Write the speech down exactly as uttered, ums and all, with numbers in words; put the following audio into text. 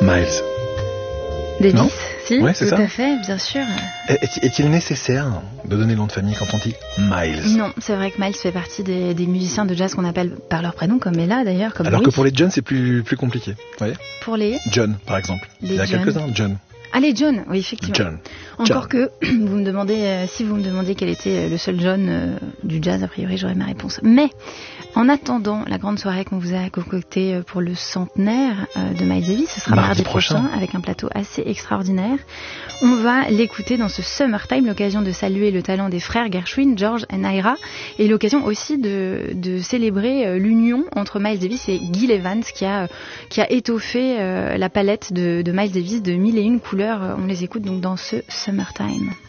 Miles. Davis, Non si, ouais, c'est tout ça. à fait, bien sûr. Est- Est-il nécessaire de donner le nom de famille quand on dit Miles? Non, c'est vrai que Miles fait partie des, des musiciens de jazz qu'on appelle par leur prénom, comme Ella d'ailleurs, comme Alors Louis. que pour les John, c'est plus, plus compliqué. Vous voyez, Pour les... John, par exemple. Les Il y a John. quelques-uns, John. Allez, John, oui, effectivement. John. Encore John. que, vous me demandez, euh, si vous me demandiez quel était le seul John euh, du jazz, a priori, j'aurais ma réponse. Mais, en attendant la grande soirée qu'on vous a concoctée euh, pour le centenaire euh, de Miles Davis, ce sera mardi, Mardi prochain, prochain, avec un plateau assez extraordinaire. On va l'écouter dans ce Summertime, l'occasion de saluer le talent des frères Gershwin, George et Ira, et l'occasion aussi de, de célébrer euh, l'union entre Miles Davis et Gil Evans, qui a, qui a étoffé euh, la palette de, de Miles Davis de mille et une couleurs. On les écoute donc dans ce Summertime.